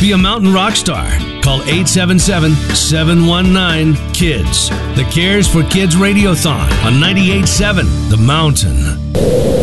Be a mountain rock star. Call 877-719-KIDS. The Cares for Kids Radiothon on 98.7 The Mountain.